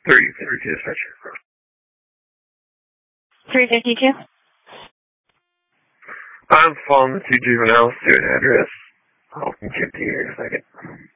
352 dispatcher. 352? I'm following the two juveniles to an address. I'll get to you in a second.